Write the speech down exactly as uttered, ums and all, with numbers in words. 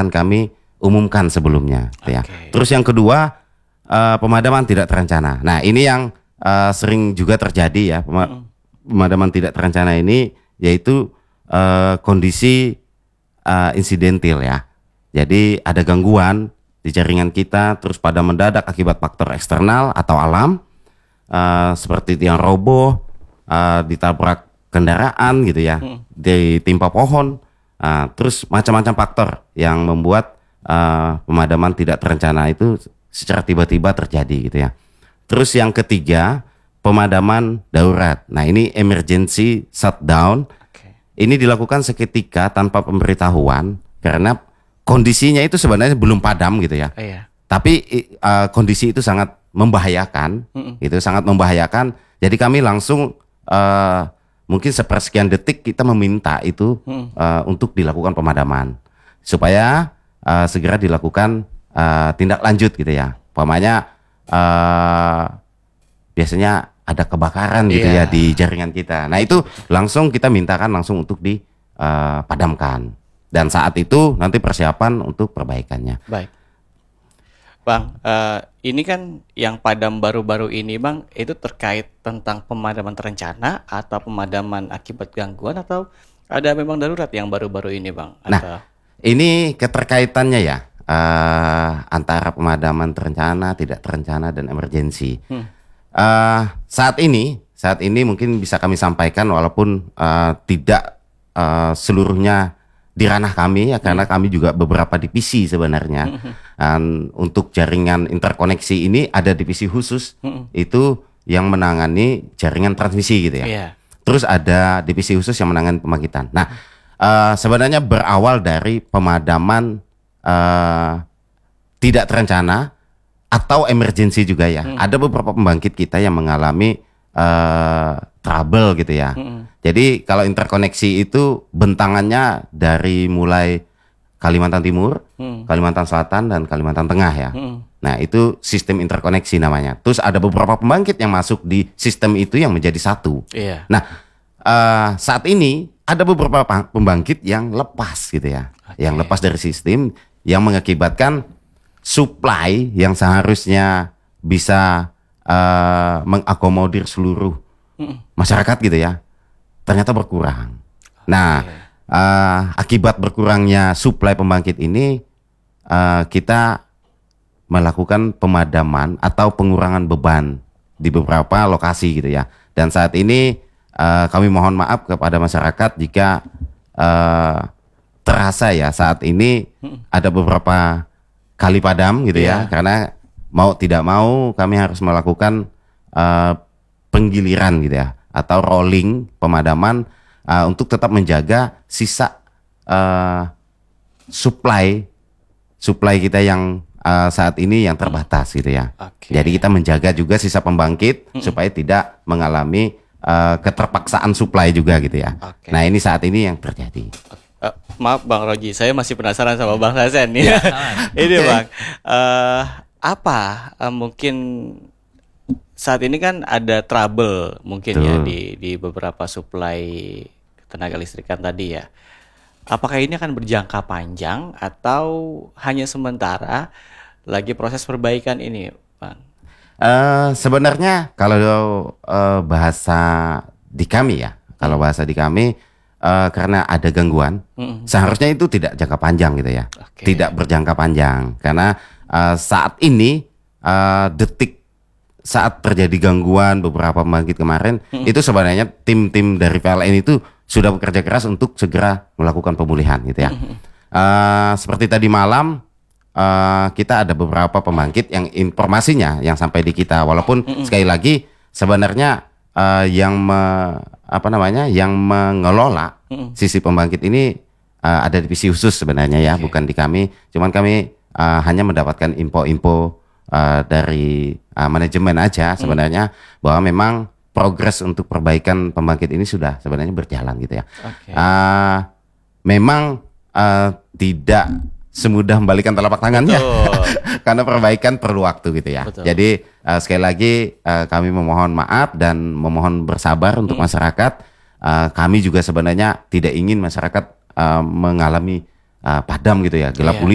akan kami umumkan sebelumnya, gitu ya. Oke. Terus yang kedua, uh, pemadaman tidak terencana. Nah, ini yang uh, sering juga terjadi ya, pema- Mm. pemadaman tidak terencana ini, yaitu uh, kondisi uh, insidentil ya. Jadi ada gangguan di jaringan kita, terus pada mendadak akibat faktor eksternal atau alam, uh, seperti tiang roboh, uh, ditabrak kendaraan gitu ya, Hmm. ditimpa pohon, uh, terus macam-macam faktor yang membuat uh, pemadaman tidak terencana itu secara tiba-tiba terjadi gitu ya. Terus yang ketiga, pemadaman darurat. Nah, ini emergency shutdown. Oke. Ini dilakukan seketika tanpa pemberitahuan karena kondisinya itu sebenarnya belum padam gitu ya. Oh, iya. Tapi i- uh, kondisi itu sangat membahayakan, Mm-mm. itu sangat membahayakan. Jadi kami langsung uh, mungkin sepersekian detik kita meminta itu Mm. uh, untuk dilakukan pemadaman supaya uh, segera dilakukan uh, tindak lanjut gitu ya. Umpamanya uh, biasanya ada kebakaran gitu Iya. ya di jaringan kita. Nah itu langsung kita mintakan langsung untuk dipadamkan. Dan saat itu nanti persiapan untuk perbaikannya. Baik. Bang, eh, ini kan yang padam baru-baru ini Bang, itu terkait tentang pemadaman terencana atau pemadaman akibat gangguan atau ada memang darurat yang baru-baru ini Bang? Nah, Atau... ini keterkaitannya ya eh, antara pemadaman terencana, tidak terencana dan emergensi. Hmm. Eh, saat ini, saat ini mungkin bisa kami sampaikan walaupun eh, tidak eh, seluruhnya di ranah kami ya, karena kami juga beberapa divisi sebenarnya. Dan untuk jaringan interkoneksi ini ada divisi khusus Mm-mm. itu yang menangani jaringan transmisi gitu ya. Iya. Terus ada divisi khusus yang menangani pembangkitan. Nah, eh, sebenarnya berawal dari pemadaman eh, tidak terencana atau emergensi juga ya. Hmm. Ada beberapa pembangkit kita yang mengalami eh, trouble gitu ya. Mm-mm. Jadi kalau interkoneksi itu bentangannya dari mulai Kalimantan Timur, Hmm. Kalimantan Selatan dan Kalimantan Tengah ya. Mm-mm. Nah, itu sistem interkoneksi namanya. Terus ada beberapa pembangkit yang masuk di sistem itu yang menjadi satu. Iya. Nah, eh, saat ini ada beberapa pa- pembangkit yang lepas gitu ya. Oke. Yang lepas dari sistem yang mengakibatkan supply yang seharusnya bisa eh, mengakomodir seluruh Mm-mm. masyarakat gitu ya, ternyata berkurang. Nah, eh, akibat berkurangnya suplai pembangkit ini, eh, kita melakukan pemadaman atau pengurangan beban di beberapa lokasi gitu ya. Dan saat ini eh, kami mohon maaf kepada masyarakat jika eh, terasa ya saat ini ada beberapa kali padam gitu ya, Iya. karena mau tidak mau kami harus melakukan eh, penggiliran gitu ya atau rolling pemadaman eh, untuk tetap menjaga sisa eh, supply supply kita yang eh, saat ini yang terbatas gitu ya. Oke. Jadi kita menjaga juga sisa pembangkit supaya tidak mengalami eh, keterpaksaan supply juga gitu ya. Oke. Nah ini saat ini yang terjadi. Eh, maaf Bang Roji, saya masih penasaran sama Bang Sasen nih. Ini Oke. Bang, eh, apa eh, mungkin saat ini kan ada trouble mungkin ya Betul. di di beberapa suplai tenaga listrikan tadi ya. Apakah ini akan berjangka panjang atau hanya sementara lagi proses perbaikan ini, Bang? Eh, sebenarnya kalau eh, bahasa di kami ya, kalau bahasa di kami eh, karena ada gangguan, Mm-mm. seharusnya itu tidak jangka panjang gitu ya, Oke. tidak berjangka panjang karena eh, saat ini eh, detik saat terjadi gangguan beberapa pembangkit kemarin itu sebenarnya tim-tim dari P L N itu sudah bekerja keras untuk segera melakukan pemulihan gitu ya. Eh, seperti tadi malam eh, kita ada beberapa pembangkit yang informasinya yang sampai di kita, walaupun sekali lagi sebenarnya eh, yang me- apa namanya yang mengelola Mm-mm. sisi pembangkit ini eh, ada divisi khusus sebenarnya ya, Oke. bukan di kami. Cuman kami eh, hanya mendapatkan info-info eh, dari eh, manajemen aja sebenarnya bahwa memang progres untuk perbaikan pembangkit ini sudah sebenarnya berjalan gitu ya. Oke. Eh, memang eh, tidak semudah membalikan telapak tangannya Betul. karena perbaikan perlu waktu gitu ya. Betul. Jadi eh, sekali lagi eh, kami memohon maaf dan memohon bersabar untuk masyarakat. Eh, kami juga sebenarnya tidak ingin masyarakat eh, mengalami eh, padam gitu ya, gelap Iya.